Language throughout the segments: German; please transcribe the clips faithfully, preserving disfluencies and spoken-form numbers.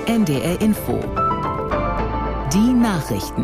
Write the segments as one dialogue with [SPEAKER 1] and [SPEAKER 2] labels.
[SPEAKER 1] N D R Info. Die Nachrichten.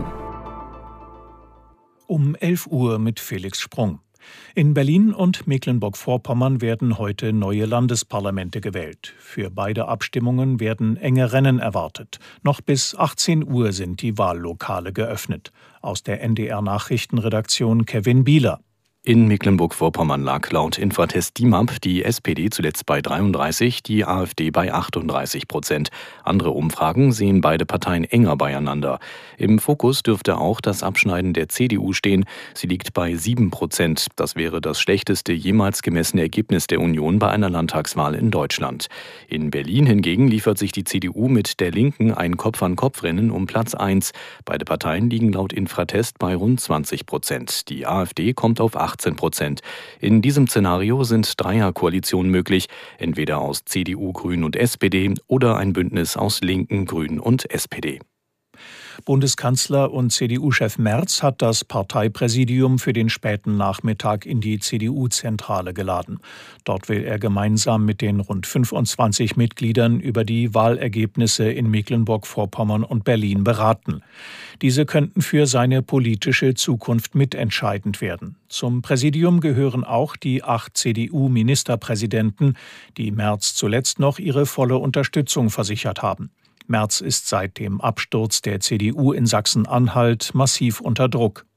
[SPEAKER 2] Um elf Uhr mit Felix Sprung. In Berlin und Mecklenburg-Vorpommern werden heute neue Landesparlamente gewählt. Für beide Abstimmungen werden enge Rennen erwartet. Noch bis achtzehn Uhr sind die Wahllokale geöffnet. Aus der N D R-Nachrichtenredaktion Kevin Bieler.
[SPEAKER 3] In Mecklenburg-Vorpommern lag laut Infratest D I M A P die S P D zuletzt bei dreiunddreißig, die AfD bei achtunddreißig Prozent. Andere Umfragen sehen beide Parteien enger beieinander. Im Fokus dürfte auch das Abschneiden der C D U stehen. Sie liegt bei sieben Prozent. Das wäre das schlechteste jemals gemessene Ergebnis der Union bei einer Landtagswahl in Deutschland. In Berlin hingegen liefert sich die C D U mit der Linken ein Kopf-an-Kopf-Rennen um Platz eins. Beide Parteien liegen laut Infratest bei rund zwanzig Prozent. Die AfD kommt auf achtzehn Prozent. In diesem Szenario sind Dreierkoalitionen möglich, entweder aus C D U, Grünen und S P D oder ein Bündnis aus Linken, Grünen und S P D.
[SPEAKER 2] Bundeskanzler und C D U-Chef Merz hat das Parteipräsidium für den späten Nachmittag in die C D U-Zentrale geladen. Dort will er gemeinsam mit den rund fünfundzwanzig Mitgliedern über die Wahlergebnisse in Mecklenburg-Vorpommern und Berlin beraten. Diese könnten für seine politische Zukunft mitentscheidend werden. Zum Präsidium gehören auch die acht C D U-Ministerpräsidenten, die Merz zuletzt noch ihre volle Unterstützung versichert haben. Merz ist seit dem Absturz der C D U in Sachsen-Anhalt massiv unter Druck.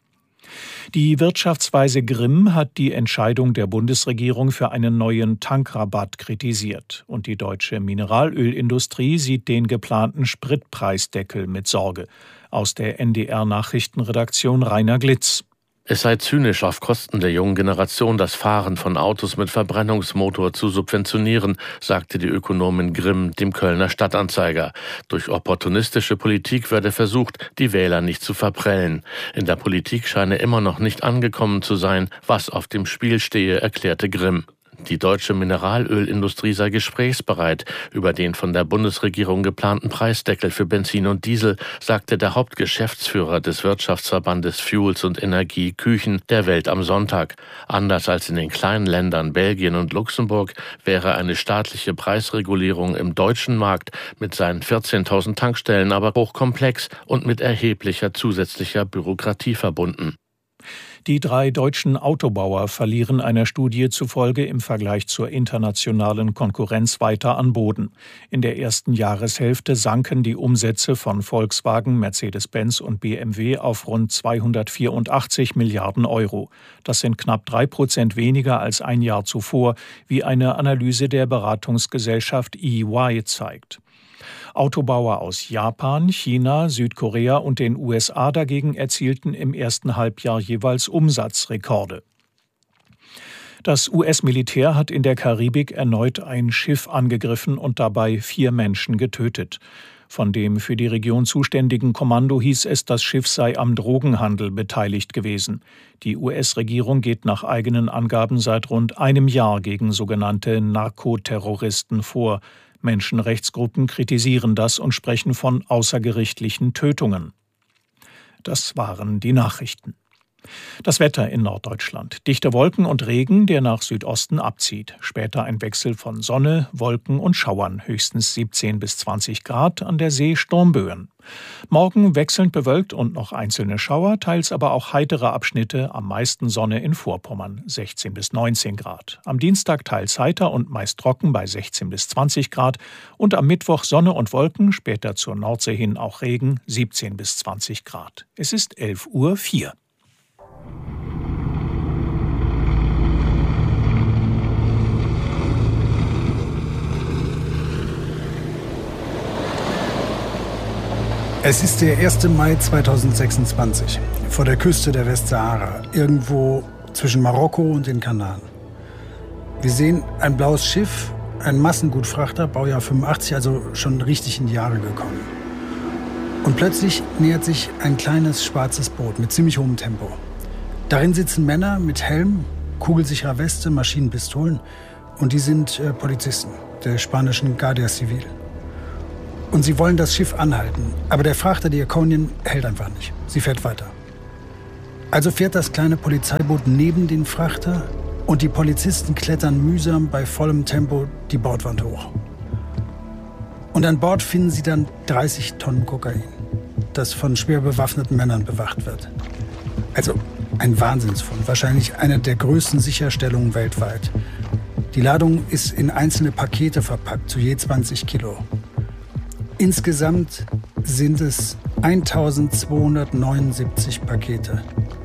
[SPEAKER 2] Die Wirtschaftsweise Grimm hat die Entscheidung der Bundesregierung für einen neuen Tankrabatt kritisiert. Und die deutsche Mineralölindustrie sieht den geplanten Spritpreisdeckel mit Sorge. Aus der N D R-Nachrichtenredaktion Rainer Glitz.
[SPEAKER 4] Es sei zynisch, auf Kosten der jungen Generation das Fahren von Autos mit Verbrennungsmotor zu subventionieren, sagte die Ökonomin Grimm dem Kölner Stadtanzeiger. Durch opportunistische Politik werde versucht, die Wähler nicht zu verprellen. In der Politik scheine immer noch nicht angekommen zu sein, was auf dem Spiel stehe, erklärte Grimm. Die deutsche Mineralölindustrie sei gesprächsbereit über den von der Bundesregierung geplanten Preisdeckel für Benzin und Diesel, sagte der Hauptgeschäftsführer des Wirtschaftsverbandes Fuels und Energie Küchen der Welt am Sonntag. Anders als in den kleinen Ländern Belgien und Luxemburg wäre eine staatliche Preisregulierung im deutschen Markt mit seinen vierzehntausend Tankstellen aber hochkomplex und mit erheblicher zusätzlicher Bürokratie verbunden.
[SPEAKER 2] Die drei deutschen Autobauer verlieren einer Studie zufolge im Vergleich zur internationalen Konkurrenz weiter an Boden. In der ersten Jahreshälfte sanken die Umsätze von Volkswagen, Mercedes-Benz und B M W auf rund zweihundertvierundachtzig Milliarden Euro. Das sind knapp drei Prozent weniger als ein Jahr zuvor, wie eine Analyse der Beratungsgesellschaft E Y zeigt. Autobauer aus Japan, China, Südkorea und den U S A dagegen erzielten im ersten Halbjahr jeweils Umsatzrekorde. Das U S-Militär hat in der Karibik erneut ein Schiff angegriffen und dabei vier Menschen getötet. Von dem für die Region zuständigen Kommando hieß es, das Schiff sei am Drogenhandel beteiligt gewesen. Die U S-Regierung geht nach eigenen Angaben seit rund einem Jahr gegen sogenannte Narkoterroristen vor. Menschenrechtsgruppen kritisieren das und sprechen von außergerichtlichen Tötungen. Das waren die Nachrichten. Das Wetter in Norddeutschland. Dichte Wolken und Regen, der nach Südosten abzieht. Später ein Wechsel von Sonne, Wolken und Schauern. Höchstens siebzehn bis zwanzig Grad, an der See Sturmböen. Morgen wechselnd bewölkt und noch einzelne Schauer, teils aber auch heitere Abschnitte, am meisten Sonne in Vorpommern, sechzehn bis neunzehn Grad. Am Dienstag teils heiter und meist trocken bei sechzehn bis zwanzig Grad und am Mittwoch Sonne und Wolken, später zur Nordsee hin auch Regen, siebzehn bis zwanzig Grad. Es ist elf Uhr vier.
[SPEAKER 5] Es ist der erste Mai zweitausendsechsundzwanzig, vor der Küste der Westsahara, irgendwo zwischen Marokko und den Kanaren. Wir sehen ein blaues Schiff, ein Massengutfrachter, Baujahr fünfundachtzig, also schon richtig in die Jahre gekommen. Und plötzlich nähert sich ein kleines schwarzes Boot mit ziemlich hohem Tempo. Darin sitzen Männer mit Helm, kugelsicherer Weste, Maschinenpistolen und die sind äh, Polizisten der spanischen Guardia Civil. Und sie wollen das Schiff anhalten. Aber der Frachter, die Iconian, hält einfach nicht. Sie fährt weiter. Also fährt das kleine Polizeiboot neben den Frachter und die Polizisten klettern mühsam bei vollem Tempo die Bordwand hoch. Und an Bord finden sie dann dreißig Tonnen Kokain, das von schwer bewaffneten Männern bewacht wird. Also ein Wahnsinnsfund, wahrscheinlich eine der größten Sicherstellungen weltweit. Die Ladung ist in einzelne Pakete verpackt, zu je zwanzig Kilo. Insgesamt sind es eintausendzweihundertneunundsiebzig Pakete.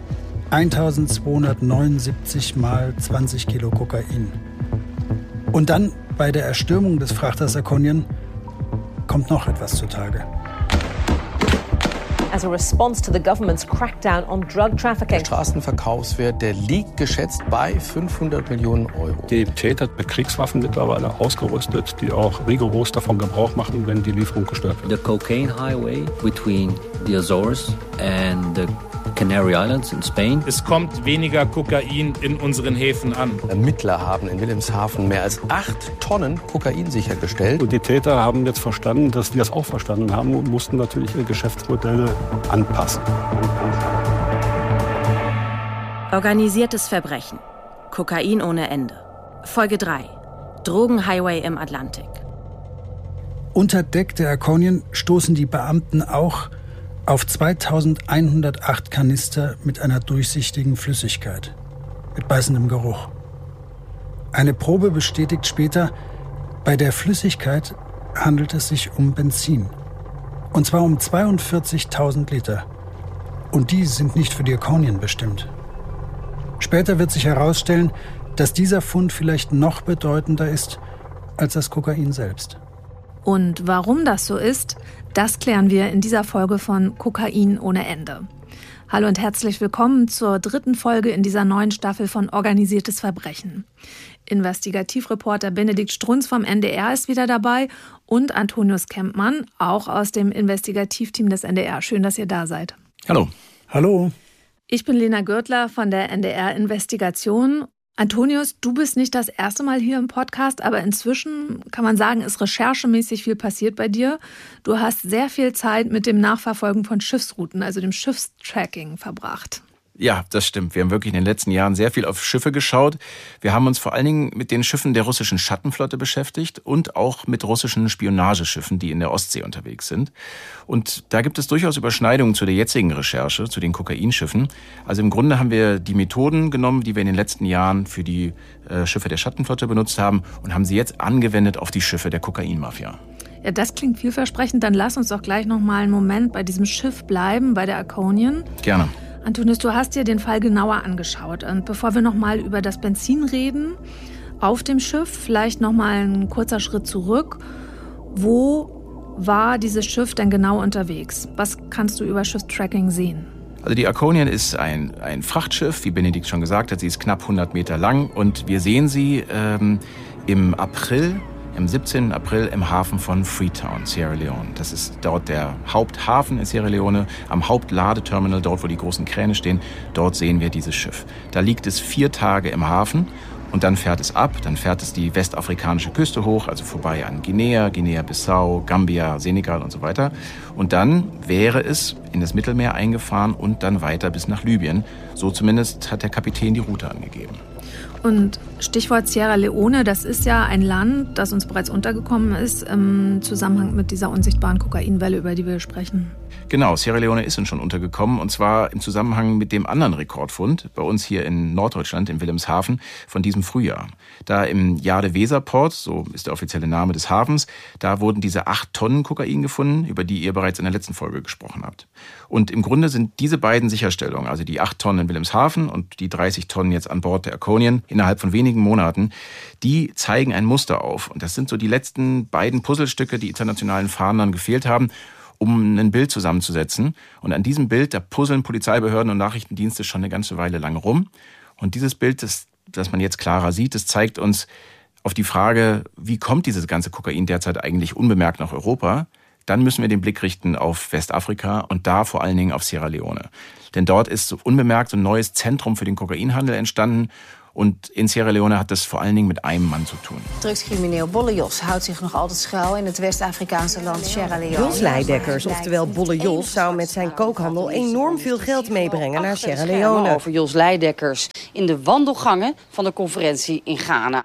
[SPEAKER 5] eintausendzweihundertneunundsiebzig mal zwanzig Kilo Kokain. Und dann bei der Erstürmung des Frachters Arconian kommt noch etwas zutage.
[SPEAKER 6] As a response to the government's crackdown on drug trafficking.
[SPEAKER 7] Der Straßenverkaufswert, der liegt geschätzt bei fünfhundert Millionen Euro.
[SPEAKER 8] Die Täter mit Kriegswaffen mittlerweile ausgerüstet, die auch rigoros davon Gebrauch machen, wenn die Lieferung gestört wird.
[SPEAKER 9] The cocaine highway between the Azores and the Canary Islands in Spain.
[SPEAKER 10] Es kommt weniger Kokain in unseren Häfen an.
[SPEAKER 7] Ermittler haben in Wilhelmshaven mehr als acht Tonnen Kokain sichergestellt.
[SPEAKER 8] Und die Täter haben jetzt verstanden, dass wir das auch verstanden haben und mussten natürlich ihre Geschäftsmodelle anpassen.
[SPEAKER 11] Organisiertes Verbrechen. Kokain ohne Ende. Folge drei. Drogenhighway im Atlantik.
[SPEAKER 5] Unter Deck der Arconian stoßen die Beamten auch auf zweitausendeinhundertacht Kanister mit einer durchsichtigen Flüssigkeit, mit beißendem Geruch. Eine Probe bestätigt später, bei der Flüssigkeit handelt es sich um Benzin. Und zwar um zweiundvierzigtausend Liter. Und die sind nicht für die Arconian bestimmt. Später wird sich herausstellen, dass dieser Fund vielleicht noch bedeutender ist als das Kokain selbst.
[SPEAKER 12] Und warum das so ist, das klären wir in dieser Folge von Kokain ohne Ende. Hallo und herzlich willkommen zur dritten Folge in dieser neuen Staffel von Organisiertes Verbrechen. Investigativreporter Benedikt Strunz vom N D R ist wieder dabei und Antonius Kempmann, auch aus dem Investigativteam des N D R. Schön, dass ihr da seid.
[SPEAKER 3] Hallo.
[SPEAKER 5] Hallo.
[SPEAKER 12] Ich bin Lena Gürtler von der N D R Investigation. Antonius, du bist nicht das erste Mal hier im Podcast, aber inzwischen kann man sagen, ist recherchemäßig viel passiert bei dir. Du hast sehr viel Zeit mit dem Nachverfolgen von Schiffsrouten, also dem Schiffstracking, verbracht.
[SPEAKER 3] Ja, das stimmt. Wir haben wirklich in den letzten Jahren sehr viel auf Schiffe geschaut. Wir haben uns vor allen Dingen mit den Schiffen der russischen Schattenflotte beschäftigt und auch mit russischen Spionageschiffen, die in der Ostsee unterwegs sind. Und da gibt es durchaus Überschneidungen zu der jetzigen Recherche, zu den Kokainschiffen. Also im Grunde haben wir die Methoden genommen, die wir in den letzten Jahren für die äh, Schiffe der Schattenflotte benutzt haben und haben sie jetzt angewendet auf die Schiffe der Kokainmafia.
[SPEAKER 12] Ja, das klingt vielversprechend. Dann lass uns doch gleich noch mal einen Moment bei diesem Schiff bleiben, bei der Arconian.
[SPEAKER 3] Gerne.
[SPEAKER 12] Antonius, du hast dir den Fall genauer angeschaut. Und bevor wir noch mal über das Benzin reden, auf dem Schiff, vielleicht noch mal ein kurzer Schritt zurück. Wo war dieses Schiff denn genau unterwegs? Was kannst du über Schiffstracking sehen?
[SPEAKER 3] Also die Arconian ist ein, ein Frachtschiff, wie Benedikt schon gesagt hat. Sie ist knapp hundert Meter lang und wir sehen sie ähm, im April, am siebzehnten April im Hafen von Freetown, Sierra Leone. Das ist dort der Haupthafen in Sierra Leone, am Hauptladeterminal, dort wo die großen Kräne stehen. Dort sehen wir dieses Schiff. Da liegt es vier Tage im Hafen und dann fährt es ab. Dann fährt es die westafrikanische Küste hoch, also vorbei an Guinea, Guinea-Bissau, Gambia, Senegal und so weiter. Und dann wäre es in das Mittelmeer eingefahren und dann weiter bis nach Libyen. So zumindest hat der Kapitän die Route angegeben.
[SPEAKER 12] Und Stichwort Sierra Leone, das ist ja ein Land, das uns bereits untergekommen ist im Zusammenhang mit dieser unsichtbaren Kokainwelle, über die wir sprechen.
[SPEAKER 3] Genau, Sierra Leone ist uns schon untergekommen und zwar im Zusammenhang mit dem anderen Rekordfund bei uns hier in Norddeutschland, in Wilhelmshaven, von diesem Frühjahr. Da im Jade-Weser-Port, so ist der offizielle Name des Hafens, da wurden diese acht Tonnen Kokain gefunden, über die ihr bereits in der letzten Folge gesprochen habt. Und im Grunde sind diese beiden Sicherstellungen, also die acht Tonnen in Wilhelmshaven und die dreißig Tonnen jetzt an Bord der Arconian, innerhalb von wenigen Monaten, die zeigen ein Muster auf. Und das sind so die letzten beiden Puzzlestücke, die internationalen Fahndern gefehlt haben, um ein Bild zusammenzusetzen. Und an diesem Bild, da puzzeln Polizeibehörden und Nachrichtendienste schon eine ganze Weile lang rum. Und dieses Bild, das, das man jetzt klarer sieht, das zeigt uns auf die Frage, wie kommt dieses ganze Kokain derzeit eigentlich unbemerkt nach Europa? Dann müssen wir den Blick richten auf Westafrika und da vor allen Dingen auf Sierra Leone. Denn dort ist so unbemerkt ein neues Zentrum für den Kokainhandel entstanden. Und in Sierra Leone hat das vor allen Dingen mit einem Mann zu tun.
[SPEAKER 13] Drugscrimineel Bolle Jos houdt zich nog altijd schuil in het West-Afrikaanse land Sierra Leone.
[SPEAKER 14] Jos Leidekkers, oftewel Bolle Jos, zou met zijn kookhandel enorm veel geld meebrengen naar Sierra Leone.
[SPEAKER 13] Over Jos Leidekkers in de wandelgangen van de conferentie in Ghana.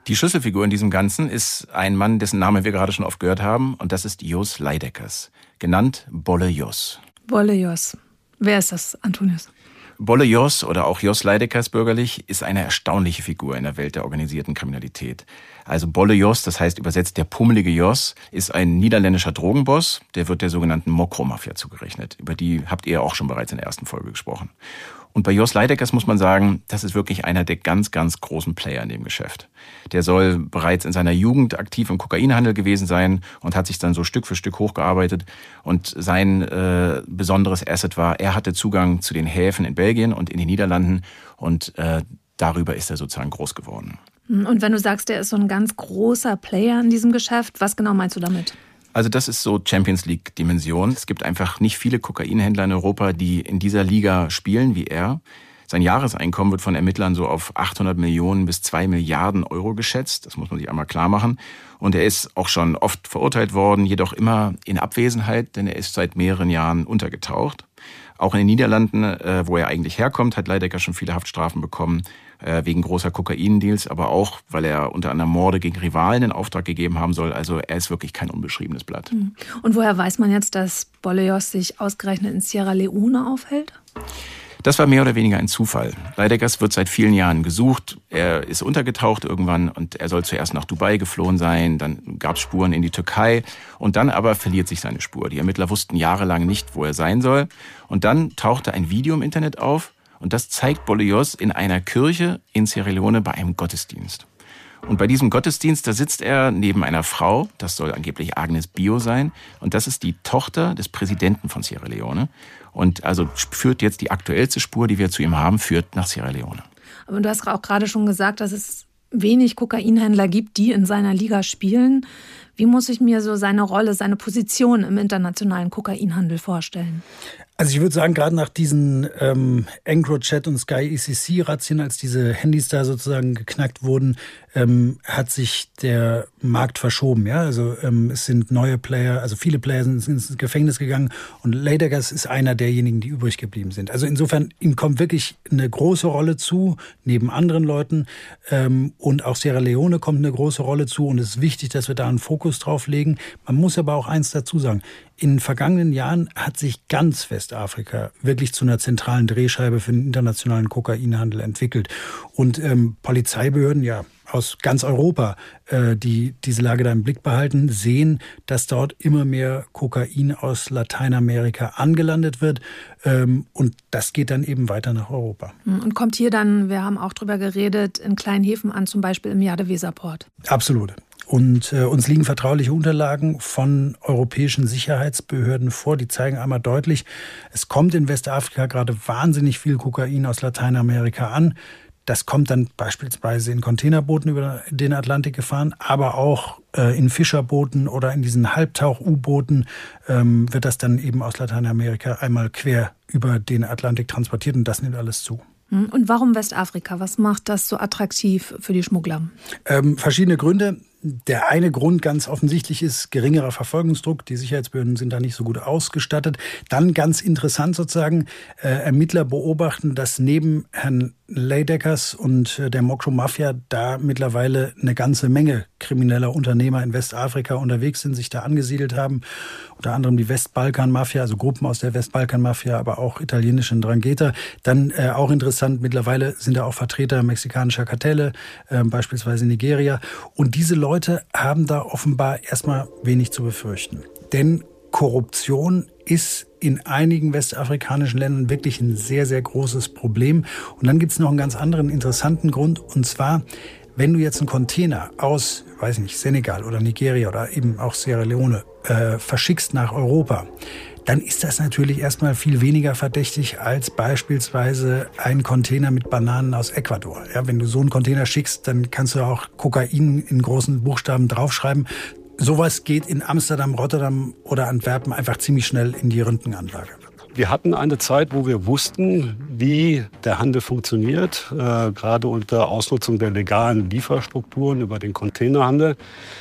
[SPEAKER 15] Die Schlüsselfigur in diesem Ganzen ist ein Mann, dessen Namen wir gerade schon oft gehört haben, und das ist Jos Leideckers, genannt Bolle Jos.
[SPEAKER 12] Bolle Jos. Wer ist das, Antonius?
[SPEAKER 15] Bolle Jos oder auch Jos Leideckers bürgerlich ist eine erstaunliche Figur in der Welt der organisierten Kriminalität. Also Bolle Jos, das heißt übersetzt der pummelige Jos, ist ein niederländischer Drogenboss, der wird der sogenannten Mokro-Mafia zugerechnet. Über die habt ihr auch schon bereits in der ersten Folge gesprochen. Und bei Jos Leideckers muss man sagen, das ist wirklich einer der ganz, ganz großen Player in dem Geschäft. Der soll bereits in seiner Jugend aktiv im Kokainhandel gewesen sein und hat sich dann so Stück für Stück hochgearbeitet. Und sein äh, besonderes Asset war, er hatte Zugang zu den Häfen in Belgien und in den Niederlanden und äh, darüber ist er sozusagen groß geworden.
[SPEAKER 12] Und wenn du sagst, er ist so ein ganz großer Player in diesem Geschäft, was genau meinst du damit?
[SPEAKER 15] Also das ist so Champions League-Dimension. Es gibt einfach nicht viele Kokainhändler in Europa, die in dieser Liga spielen wie er. Sein Jahreseinkommen wird von Ermittlern so auf achthundert Millionen bis zwei Milliarden Euro geschätzt. Das muss man sich einmal klar machen. Und er ist auch schon oft verurteilt worden, jedoch immer in Abwesenheit, denn er ist seit mehreren Jahren untergetaucht. Auch in den Niederlanden, wo er eigentlich herkommt, hat Leidecker schon viele Haftstrafen bekommen, wegen großer Kokaindeals, aber auch, weil er unter anderem Morde gegen Rivalen in Auftrag gegeben haben soll. Also er ist wirklich kein unbeschriebenes Blatt.
[SPEAKER 12] Und woher weiß man jetzt, dass Bolle Jos sich ausgerechnet in Sierra Leone aufhält?
[SPEAKER 15] Das war mehr oder weniger ein Zufall. Leideckers wird seit vielen Jahren gesucht. Er ist untergetaucht irgendwann und er soll zuerst nach Dubai geflohen sein. Dann gab es Spuren in die Türkei und dann aber verliert sich seine Spur. Die Ermittler wussten jahrelang nicht, wo er sein soll. Und dann tauchte ein Video im Internet auf und das zeigt Bolle Jos in einer Kirche in Sierra Leone bei einem Gottesdienst. Und bei diesem Gottesdienst, da sitzt er neben einer Frau, das soll angeblich Agnes Bio sein, und das ist die Tochter des Präsidenten von Sierra Leone. Und also führt jetzt die aktuellste Spur, die wir zu ihm haben, führt nach Sierra Leone.
[SPEAKER 12] Aber du hast auch gerade schon gesagt, dass es wenig Kokainhändler gibt, die in seiner Liga spielen. Wie muss ich mir so seine Rolle, seine Position im internationalen Kokainhandel vorstellen?
[SPEAKER 5] Also ich würde sagen, gerade nach diesen ähm, EncroChat und Sky E C C-Razzien, als diese Handys da sozusagen geknackt wurden, ähm, hat sich der Markt verschoben. Ja? Also ähm, es sind neue Player, also viele Player sind ins Gefängnis gegangen und Leideckers ist einer derjenigen, die übrig geblieben sind. Also insofern, ihm kommt wirklich eine große Rolle zu, neben anderen Leuten. Ähm, und auch Sierra Leone kommt eine große Rolle zu und es ist wichtig, dass wir da einen Fokus drauf legen. Man muss aber auch eins dazu sagen. In den vergangenen Jahren hat sich ganz Westafrika wirklich zu einer zentralen Drehscheibe für den internationalen Kokainhandel entwickelt. Und ähm, Polizeibehörden, ja, aus ganz Europa, äh, die diese Lage da im Blick behalten, sehen, dass dort immer mehr Kokain aus Lateinamerika angelandet wird. Ähm, und das geht dann eben weiter nach Europa.
[SPEAKER 12] Und kommt hier dann, wir haben auch drüber geredet, in kleinen Häfen an, zum Beispiel im Jade-Weser-Port?
[SPEAKER 5] Absolut. Und äh, uns liegen vertrauliche Unterlagen von europäischen Sicherheitsbehörden vor. Die zeigen einmal deutlich, es kommt in Westafrika gerade wahnsinnig viel Kokain aus Lateinamerika an. Das kommt dann beispielsweise in Containerbooten über den Atlantik gefahren, aber auch äh, in Fischerbooten oder in diesen Halbtauch-U-Booten ähm, wird das dann eben aus Lateinamerika einmal quer über den Atlantik transportiert und das nimmt alles zu.
[SPEAKER 12] Und warum Westafrika? Was macht das so attraktiv für die Schmuggler? Ähm,
[SPEAKER 5] verschiedene Gründe. Der eine Grund ganz offensichtlich ist geringerer Verfolgungsdruck. Die Sicherheitsbehörden sind da nicht so gut ausgestattet. Dann ganz interessant sozusagen, äh, Ermittler beobachten, dass neben Herrn Leideckers und äh, der Mokro-Mafia da mittlerweile eine ganze Menge krimineller Unternehmer in Westafrika unterwegs sind, sich da angesiedelt haben. Unter anderem die Westbalkan-Mafia, also Gruppen aus der Westbalkan-Mafia, aber auch italienische Ndrangheta. Dann äh, auch interessant, mittlerweile sind da auch Vertreter mexikanischer Kartelle, äh, beispielsweise Nigeria. Und diese Leute Leute haben da offenbar erstmal wenig zu befürchten. Denn Korruption ist in einigen westafrikanischen Ländern wirklich ein sehr, sehr großes Problem. Und dann gibt es noch einen ganz anderen interessanten Grund. Und zwar, wenn du jetzt einen Container aus, weiß nicht, Senegal oder Nigeria oder eben auch Sierra Leone äh, verschickst nach Europa, dann ist das natürlich erstmal viel weniger verdächtig als beispielsweise ein Container mit Bananen aus Ecuador. Ja, wenn du so einen Container schickst, dann kannst du auch Kokain in großen Buchstaben draufschreiben. Sowas geht in Amsterdam, Rotterdam oder Antwerpen einfach ziemlich schnell in die Röntgenanlage.
[SPEAKER 8] Wir hatten eine Zeit, wo wir wussten, wie der Handel funktioniert, äh, gerade unter Ausnutzung der legalen Lieferstrukturen über den Containerhandel.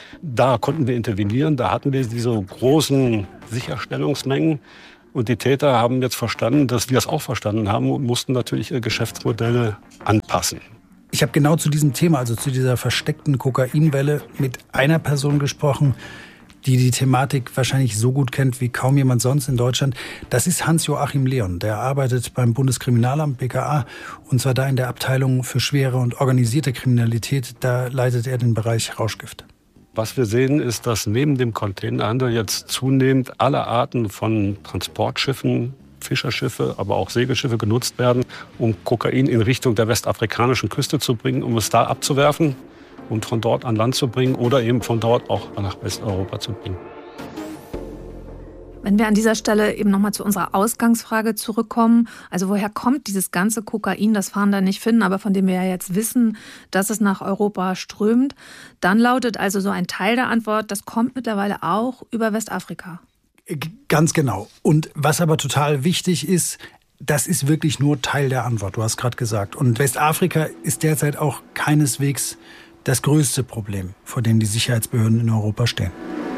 [SPEAKER 8] Da konnten wir intervenieren, da hatten wir diese großen Sicherstellungsmengen. Und die Täter haben jetzt verstanden, dass wir es auch verstanden haben und mussten natürlich ihre Geschäftsmodelle anpassen.
[SPEAKER 5] Ich habe genau zu diesem Thema, also zu dieser versteckten Kokainwelle, mit einer Person gesprochen, die die Thematik wahrscheinlich so gut kennt wie kaum jemand sonst in Deutschland. Das ist Hans-Joachim Leon. Der arbeitet beim Bundeskriminalamt, B K A, und zwar da in der Abteilung für schwere und organisierte Kriminalität. Da leitet er den Bereich Rauschgift.
[SPEAKER 8] Was wir sehen, ist, dass neben dem Containerhandel jetzt zunehmend alle Arten von Transportschiffen, Fischerschiffe, aber auch Segelschiffe genutzt werden, um Kokain in Richtung der westafrikanischen Küste zu bringen, um es da abzuwerfen und von dort an Land zu bringen oder eben von dort auch nach Westeuropa zu bringen.
[SPEAKER 12] Wenn wir an dieser Stelle eben nochmal zu unserer Ausgangsfrage zurückkommen, also woher kommt dieses ganze Kokain, das Fahnder nicht finden, aber von dem wir ja jetzt wissen, dass es nach Europa strömt, dann lautet also so ein Teil der Antwort, das kommt mittlerweile auch über Westafrika.
[SPEAKER 5] Ganz genau. Und was aber total wichtig ist, das ist wirklich nur Teil der Antwort, du hast gerade gesagt. Und Westafrika ist derzeit auch keineswegs das größte Problem, vor dem die Sicherheitsbehörden in Europa stehen.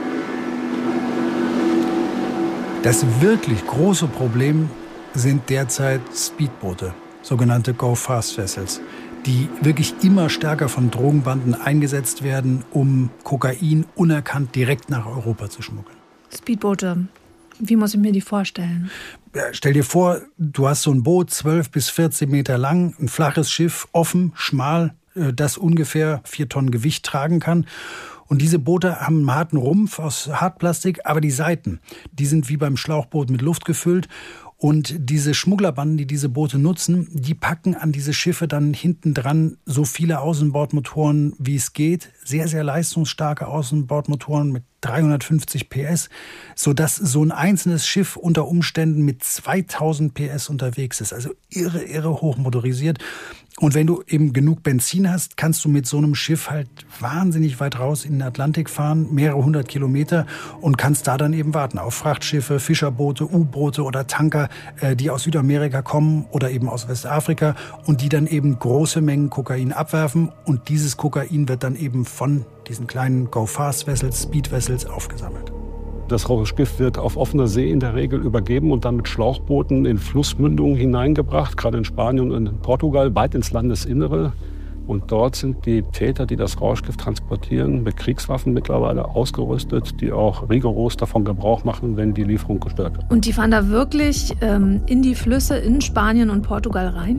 [SPEAKER 5] Das wirklich große Problem sind derzeit Speedboote, sogenannte Go-Fast-Vessels, die wirklich immer stärker von Drogenbanden eingesetzt werden, um Kokain unerkannt direkt nach Europa zu schmuggeln.
[SPEAKER 12] Speedboote, wie muss ich mir die vorstellen?
[SPEAKER 5] Ja, stell dir vor, du hast so ein Boot, zwölf bis vierzehn Meter lang, ein flaches Schiff, offen, schmal, das ungefähr vier Tonnen Gewicht tragen kann. Und diese Boote haben einen harten Rumpf aus Hartplastik, aber die Seiten, die sind wie beim Schlauchboot mit Luft gefüllt. Und diese Schmugglerbanden, die diese Boote nutzen, die packen an diese Schiffe dann hinten dran so viele Außenbordmotoren, wie es geht. Sehr, sehr leistungsstarke Außenbordmotoren mit dreihundertfünfzig P S, sodass so ein einzelnes Schiff unter Umständen mit zweitausend P S unterwegs ist. Also irre, irre hochmotorisiert. Und wenn du eben genug Benzin hast, kannst du mit so einem Schiff halt wahnsinnig weit raus in den Atlantik fahren, mehrere hundert Kilometer, und kannst da dann eben warten auf Frachtschiffe, Fischerboote, U-Boote oder Tanker, die aus Südamerika kommen oder eben aus Westafrika und die dann eben große Mengen Kokain abwerfen. Und dieses Kokain wird dann eben von diesen kleinen Go-Fast-Vessels, Speed-Vessels aufgesammelt.
[SPEAKER 8] Das Rauschgift wird auf offener See in der Regel übergeben und dann mit Schlauchbooten in Flussmündungen hineingebracht, gerade in Spanien und in Portugal, weit ins Landesinnere. Und dort sind die Täter, die das Rauschgift transportieren, mit Kriegswaffen mittlerweile ausgerüstet, die auch rigoros davon Gebrauch machen, wenn die Lieferung gestört wird.
[SPEAKER 12] Und die fahren da wirklich ähm, in die Flüsse in Spanien und Portugal rein?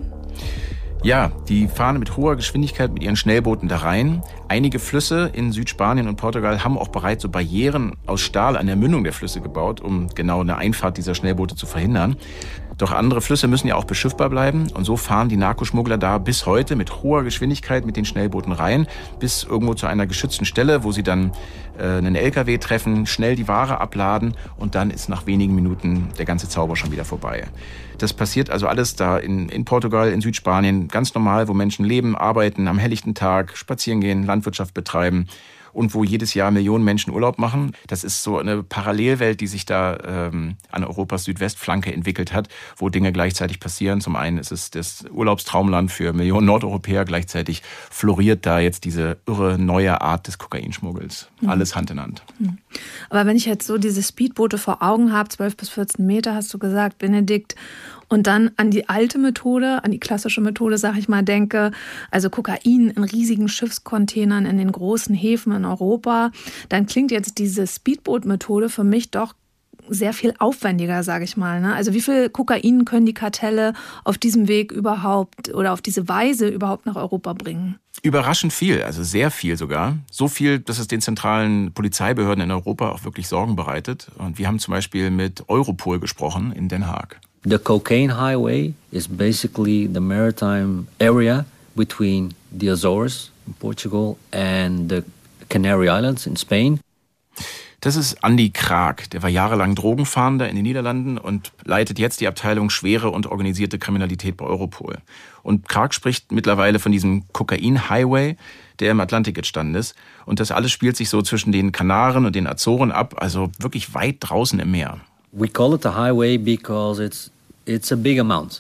[SPEAKER 15] Ja, die fahren mit hoher Geschwindigkeit mit ihren Schnellbooten da rein. Einige Flüsse in Südspanien und Portugal haben auch bereits so Barrieren aus Stahl an der Mündung der Flüsse gebaut, um genau eine Einfahrt dieser Schnellboote zu verhindern. Doch andere Flüsse müssen ja auch beschiffbar bleiben. Und so fahren die Narkoschmuggler da bis heute mit hoher Geschwindigkeit mit den Schnellbooten rein, bis irgendwo zu einer geschützten Stelle, wo sie dann äh, einen L K W treffen, schnell die Ware abladen und dann ist nach wenigen Minuten der ganze Zauber schon wieder vorbei. Das passiert also alles da in, in Portugal, in Südspanien, ganz normal, wo Menschen leben, arbeiten, am helllichten Tag, spazieren gehen, Landwirtschaft betreiben. Und wo jedes Jahr Millionen Menschen Urlaub machen. Das ist so eine Parallelwelt, die sich da ähm, an Europas Südwestflanke entwickelt hat, wo Dinge gleichzeitig passieren. Zum einen ist es das Urlaubstraumland für Millionen Nordeuropäer. Gleichzeitig floriert da jetzt diese irre neue Art des Kokainschmuggels. Mhm. Alles Hand in Hand.
[SPEAKER 12] Mhm. Aber wenn ich jetzt so diese Speedboote vor Augen habe, zwölf bis vierzehn Meter, hast du gesagt, Benedikt, und dann an die alte Methode, an die klassische Methode, sag ich mal, denke, also Kokain in riesigen Schiffscontainern in den großen Häfen in Europa, dann klingt jetzt diese Speedboot-Methode für mich doch sehr viel aufwendiger, sage ich mal. Ne? Also wie viel Kokain können die Kartelle auf diesem Weg überhaupt oder auf diese Weise überhaupt nach Europa bringen?
[SPEAKER 15] Überraschend viel, also sehr viel sogar. So viel, dass es den zentralen Polizeibehörden in Europa auch wirklich Sorgen bereitet. Und wir haben zum Beispiel mit Europol gesprochen in Den Haag.
[SPEAKER 9] The cocaine highway is basically the maritime area between the Azores in Portugal and the Canary Islands in Spain.
[SPEAKER 15] Das ist Andi Krag, der war jahrelang Drogenfahnder in den Niederlanden und leitet jetzt die Abteilung schwere und organisierte Kriminalität bei Europol. Und Krag spricht mittlerweile von diesem Kokain-Highway, der im Atlantik entstanden ist. Und das alles spielt sich so zwischen den Kanaren und den Azoren ab, also wirklich weit draußen im Meer.
[SPEAKER 9] We call it a highway because it's it's a big amount.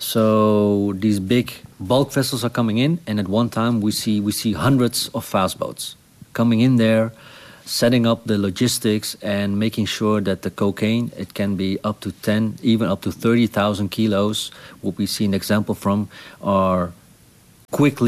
[SPEAKER 9] So these big bulk vessels are coming in, and at one time we see we see hundreds of fast boats coming in there, setting up the logistics and making sure that the cocaine, it can be up to ten, even up to thirty thousand kilos. What we see an example from are quickly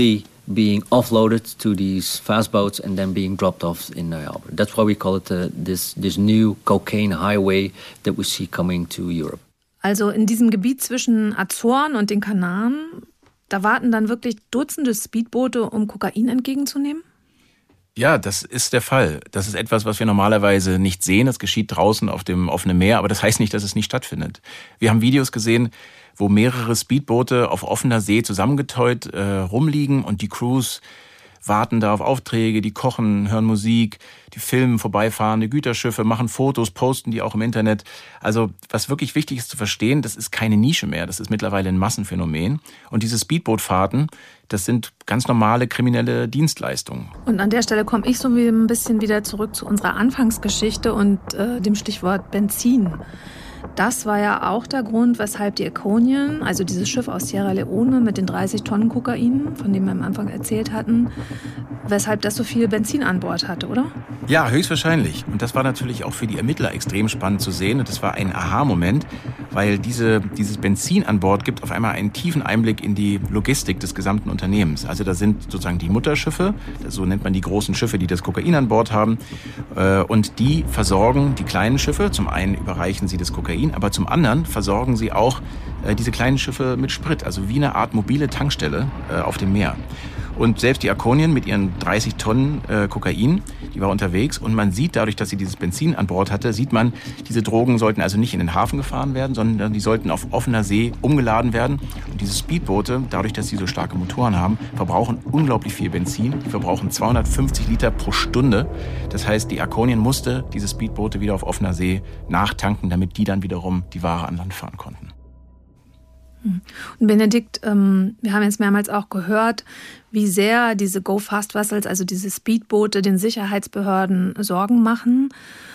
[SPEAKER 9] being offloaded to these fast boats and then being dropped off in New Albert. That's why we call it uh, this, this new cocaine highway that we see coming to Europe.
[SPEAKER 12] Also in diesem Gebiet zwischen Azoren und den Kanaren, da warten dann wirklich Dutzende Speedboote, um Kokain entgegenzunehmen?
[SPEAKER 15] Ja, das ist der Fall. Das ist etwas, was wir normalerweise nicht sehen. Das geschieht draußen auf dem offenen Meer, aber das heißt nicht, dass es nicht stattfindet. Wir haben Videos gesehen, wo mehrere Speedboote auf offener See zusammengetäut äh, rumliegen und die Crews warten da auf Aufträge, die kochen, hören Musik, die filmen vorbeifahrende Güterschiffe, machen Fotos, posten die auch im Internet. Also was wirklich wichtig ist zu verstehen, das ist keine Nische mehr, das ist mittlerweile ein Massenphänomen. Und diese Speedbootfahrten, das sind ganz normale kriminelle Dienstleistungen.
[SPEAKER 12] Und an der Stelle komme ich so ein bisschen wieder zurück zu unserer Anfangsgeschichte und äh, dem Stichwort Benzin. Das war ja auch der Grund, weshalb die Iconian, also dieses Schiff aus Sierra Leone mit den dreißig Tonnen Kokain, von dem wir am Anfang erzählt hatten, weshalb das so viel Benzin an Bord hatte, oder?
[SPEAKER 15] Ja, höchstwahrscheinlich. Und das war natürlich auch für die Ermittler extrem spannend zu sehen. Und das war ein Aha-Moment, weil diese, dieses Benzin an Bord gibt auf einmal einen tiefen Einblick in die Logistik des gesamten Unternehmens. Also da sind sozusagen die Mutterschiffe, so nennt man die großen Schiffe, die das Kokain an Bord haben. Und die versorgen die kleinen Schiffe. Zum einen überreichen sie das Kokain, aber zum anderen versorgen sie auch diese kleinen Schiffe mit Sprit. Also wie eine Art mobile Tankstelle auf dem Meer. Und selbst die Iconian mit ihren dreißig Tonnen äh, Kokain, die war unterwegs. Und man sieht, dadurch, dass sie dieses Benzin an Bord hatte, sieht man, diese Drogen sollten also nicht in den Hafen gefahren werden, sondern die sollten auf offener See umgeladen werden. Und diese Speedboote, dadurch, dass sie so starke Motoren haben, verbrauchen unglaublich viel Benzin. Die verbrauchen zweihundertfünfzig Liter pro Stunde. Das heißt, die Iconian musste diese Speedboote wieder auf offener See nachtanken, damit die dann wiederum die Ware an Land fahren konnten.
[SPEAKER 12] Und Benedikt, ähm, wir haben jetzt mehrmals auch gehört, wie sehr diese Go-Fast-Vessels, also diese Speedboote, den Sicherheitsbehörden Sorgen machen.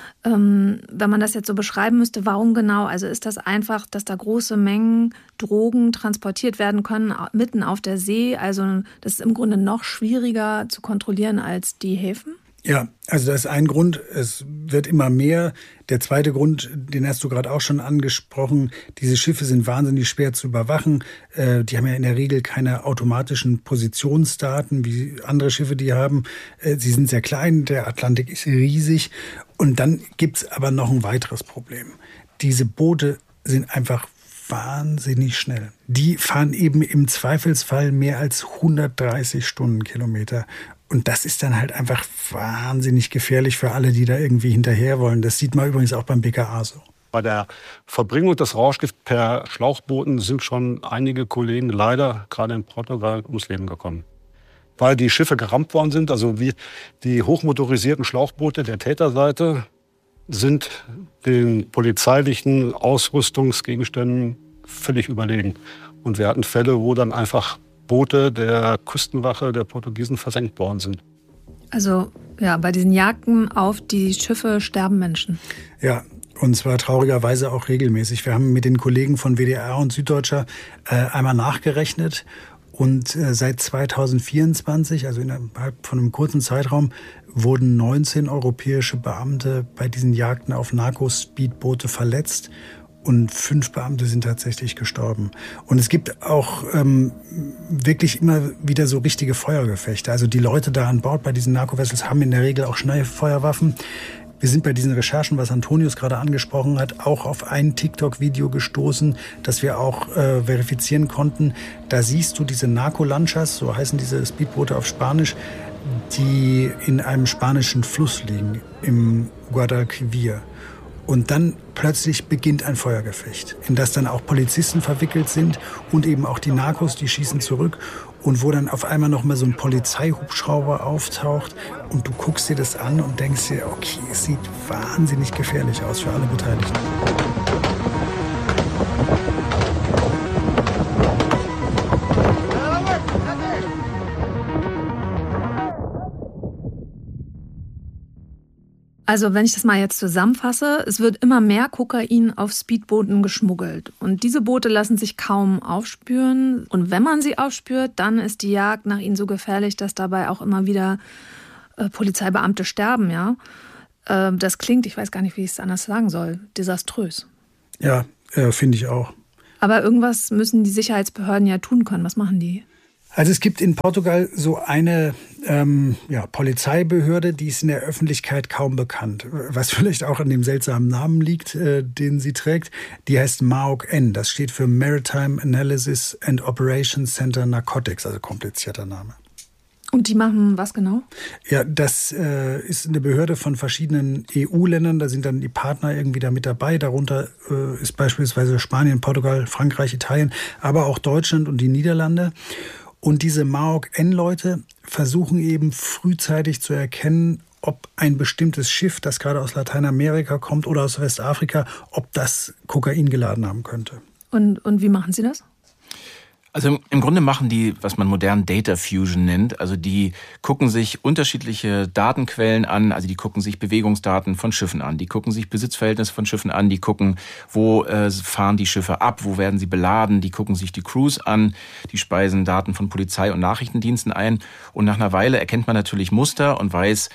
[SPEAKER 12] Ähm, wenn man das jetzt so beschreiben müsste, warum genau? Also ist das einfach, dass da große Mengen Drogen transportiert werden können, mitten auf der See? Also das ist im Grunde noch schwieriger zu kontrollieren als die Häfen?
[SPEAKER 5] Ja, also das ist ein Grund, es wird immer mehr. Der zweite Grund, den hast du gerade auch schon angesprochen, diese Schiffe sind wahnsinnig schwer zu überwachen. Äh, die haben ja in der Regel keine automatischen Positionsdaten, wie andere Schiffe die haben. Äh, sie sind sehr klein, der Atlantik ist riesig. Und dann gibt's aber noch ein weiteres Problem. Diese Boote sind einfach wahnsinnig schnell. Die fahren eben im Zweifelsfall mehr als hundertdreißig Stundenkilometer. Und das ist dann halt einfach wahnsinnig gefährlich für alle, die da irgendwie hinterher wollen. Das sieht man übrigens auch beim B K A so.
[SPEAKER 8] Bei der Verbringung des Rauschgifts per Schlauchbooten sind schon einige Kollegen leider gerade in Portugal ums Leben gekommen. Weil die Schiffe gerammt worden sind, also wie die hochmotorisierten Schlauchboote der Täterseite sind den polizeilichen Ausrüstungsgegenständen völlig überlegen. Und wir hatten Fälle, wo dann einfach Boote der Küstenwache der Portugiesen versenkt worden sind.
[SPEAKER 12] Also ja, bei diesen Jagden auf die Schiffe sterben Menschen.
[SPEAKER 5] Ja, und zwar traurigerweise auch regelmäßig. Wir haben mit den Kollegen von W D R und Süddeutscher äh, einmal nachgerechnet. Und äh, seit zweitausendvierundzwanzig, also innerhalb von einem kurzen Zeitraum, wurden neunzehn europäische Beamte bei diesen Jagden auf Narco-Speedboote verletzt. Und fünf Beamte sind tatsächlich gestorben. Und es gibt auch ähm, wirklich immer wieder so richtige Feuergefechte. Also die Leute da an Bord bei diesen Narco-Vessels haben in der Regel auch Schnellfeuerwaffen. Wir sind bei diesen Recherchen, was Antonius gerade angesprochen hat, auch auf ein TikTok-Video gestoßen, das wir auch äh, verifizieren konnten. Da siehst du diese Narco-Lanchas, so heißen diese Speedboote auf Spanisch, die in einem spanischen Fluss liegen, im Guadalquivir. Und dann plötzlich beginnt ein Feuergefecht, in das dann auch Polizisten verwickelt sind und eben auch die Narcos, die schießen zurück. Und wo dann auf einmal noch mal so ein Polizeihubschrauber auftaucht und du guckst dir das an und denkst dir, okay, es sieht wahnsinnig gefährlich aus für alle Beteiligten.
[SPEAKER 12] Also wenn ich das mal jetzt zusammenfasse, es wird immer mehr Kokain auf Speedbooten geschmuggelt. Und diese Boote lassen sich kaum aufspüren. Und wenn man sie aufspürt, dann ist die Jagd nach ihnen so gefährlich, dass dabei auch immer wieder äh, Polizeibeamte sterben. Ja, äh, das klingt, ich weiß gar nicht, wie ich es anders sagen soll, desaströs.
[SPEAKER 5] Ja, äh, finde ich auch.
[SPEAKER 12] Aber irgendwas müssen die Sicherheitsbehörden ja tun können. Was machen die?
[SPEAKER 5] Also es gibt in Portugal so eine ähm, ja, Polizeibehörde, die ist in der Öffentlichkeit kaum bekannt. Was vielleicht auch an dem seltsamen Namen liegt, äh, den sie trägt. Die heißt M A O C-N. Das steht für Maritime Analysis and Operations Center Narcotics, also komplizierter Name.
[SPEAKER 12] Und die machen was genau?
[SPEAKER 5] Ja, das äh, ist eine Behörde von verschiedenen E U-Ländern. Da sind dann die Partner irgendwie da mit dabei. Darunter äh, ist beispielsweise Spanien, Portugal, Frankreich, Italien, aber auch Deutschland und die Niederlande. Und diese M A O C-N-Leute versuchen eben frühzeitig zu erkennen, ob ein bestimmtes Schiff, das gerade aus Lateinamerika kommt oder aus Westafrika, ob das Kokain geladen haben könnte.
[SPEAKER 12] Und, und wie machen Sie das?
[SPEAKER 15] Also im Grunde machen die, was man modern Data Fusion nennt. Also die gucken sich unterschiedliche Datenquellen an. Also die gucken sich Bewegungsdaten von Schiffen an. Die gucken sich Besitzverhältnisse von Schiffen an. Die gucken, wo äh, fahren die Schiffe ab, wo werden sie beladen. Die gucken sich die Crews an. Die speisen Daten von Polizei und Nachrichtendiensten ein. Und nach einer Weile erkennt man natürlich Muster und weiß,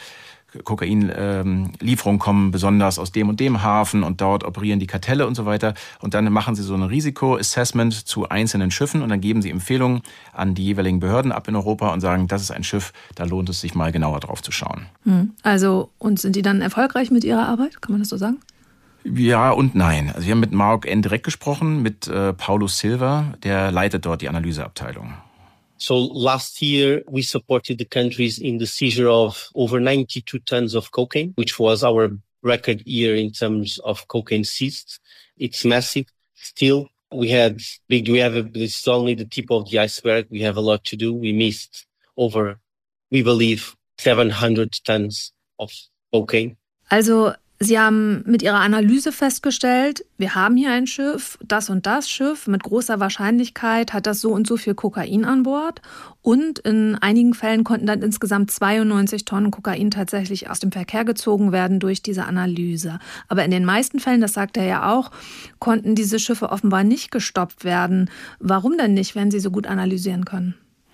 [SPEAKER 15] Kokainlieferungen ähm, kommen besonders aus dem und dem Hafen und dort operieren die Kartelle und so weiter. Und dann machen sie so ein Risikoassessment zu einzelnen Schiffen und dann geben sie Empfehlungen an die jeweiligen Behörden ab in Europa und sagen, das ist ein Schiff, da lohnt es sich mal genauer drauf zu schauen.
[SPEAKER 12] Hm. Also, und sind die dann erfolgreich mit ihrer Arbeit? Kann man das so sagen?
[SPEAKER 15] Ja und nein. Also wir haben mit M A O C-N direkt gesprochen, mit äh, Paulo Silva, der leitet dort die Analyseabteilung.
[SPEAKER 16] So last year, we supported the countries in the seizure of over ninety-two tons of cocaine, which was our record year in terms of cocaine seized. It's massive. Still, we had big, we have, a, it's only the tip of the iceberg. We have a lot to do. We missed over, we believe, seven hundred tons of cocaine.
[SPEAKER 12] Also, Sie haben mit Ihrer Analyse festgestellt, wir haben hier ein Schiff, das und das Schiff, mit großer Wahrscheinlichkeit hat das so und so viel Kokain an Bord. Und in einigen Fällen konnten dann insgesamt zweiundneunzig Tonnen Kokain tatsächlich aus dem Verkehr gezogen werden durch diese Analyse. Aber in den meisten Fällen, das sagt er ja auch, konnten diese Schiffe offenbar nicht gestoppt werden. Warum denn nicht, wenn Sie so gut analysieren können?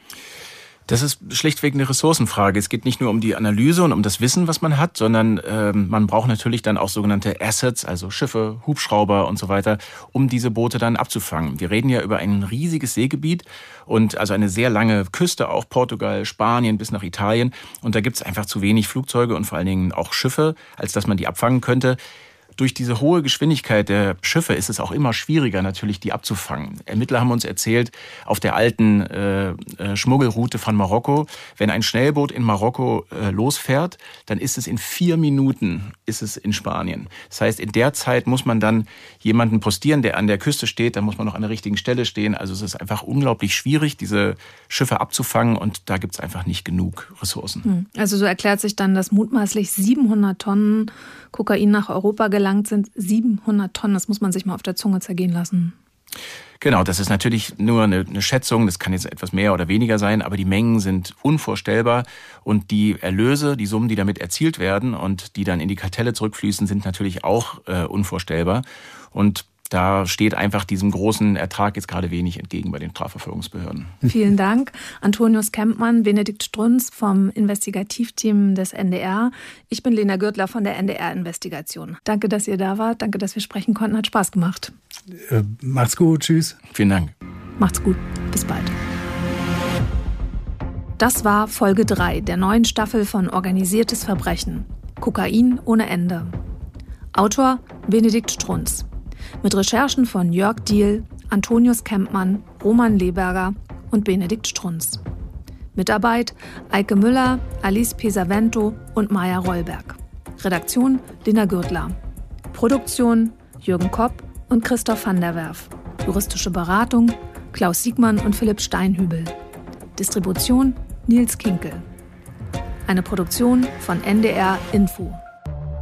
[SPEAKER 15] Das ist schlichtweg eine Ressourcenfrage. Es geht nicht nur um die Analyse und um das Wissen, was man hat, sondern äh, man braucht natürlich dann auch sogenannte Assets, also Schiffe, Hubschrauber und so weiter, um diese Boote dann abzufangen. Wir reden ja über ein riesiges Seegebiet und also eine sehr lange Küste, auch Portugal, Spanien bis nach Italien. Und da gibt es einfach zu wenig Flugzeuge und vor allen Dingen auch Schiffe, als dass man die abfangen könnte. Durch diese hohe Geschwindigkeit der Schiffe ist es auch immer schwieriger, natürlich die abzufangen. Ermittler haben uns erzählt, auf der alten äh, Schmuggelroute von Marokko, wenn ein Schnellboot in Marokko äh, losfährt, dann ist es in vier Minuten ist es in Spanien. Das heißt, in der Zeit muss man dann jemanden postieren, der an der Küste steht, da muss man noch an der richtigen Stelle stehen. Also es ist einfach unglaublich schwierig, diese Schiffe abzufangen und da gibt es einfach nicht genug Ressourcen.
[SPEAKER 12] Also so erklärt sich dann, dass mutmaßlich siebenhundert Tonnen Kokain nach Europa gelangt sind. siebenhundert Tonnen, das muss man sich mal auf der Zunge zergehen lassen.
[SPEAKER 15] Genau, das ist natürlich nur eine, eine Schätzung, das kann jetzt etwas mehr oder weniger sein, aber die Mengen sind unvorstellbar und die Erlöse, die Summen, die damit erzielt werden und die dann in die Kartelle zurückfließen, sind natürlich auch äh, unvorstellbar. Und da steht einfach diesem großen Ertrag jetzt gerade wenig entgegen bei den Strafverfolgungsbehörden.
[SPEAKER 12] Vielen Dank. Antonius Kempmann, Benedikt Strunz vom Investigativteam des N D R. Ich bin Lena Gürtler von der N D R-Investigation. Danke, dass ihr da wart. Danke, dass wir sprechen konnten. Hat Spaß gemacht.
[SPEAKER 5] Äh, macht's gut. Tschüss.
[SPEAKER 15] Vielen Dank.
[SPEAKER 12] Macht's gut. Bis bald. Das war Folge drei der neuen Staffel von Organisiertes Verbrechen. Kokain ohne Ende. Autor Benedikt Strunz. Mit Recherchen von Jörg Diehl, Antonius Kempmann, Roman Leberger und Benedikt Strunz. Mitarbeit Eike Müller, Alice Pesavento und Maja Rollberg. Redaktion Lena Gürtler. Produktion Jürgen Kopp und Christoph van der Werf. Juristische Beratung Klaus Siegmann und Philipp Steinhübel. Distribution Nils Kinkel. Eine Produktion von N D R Info.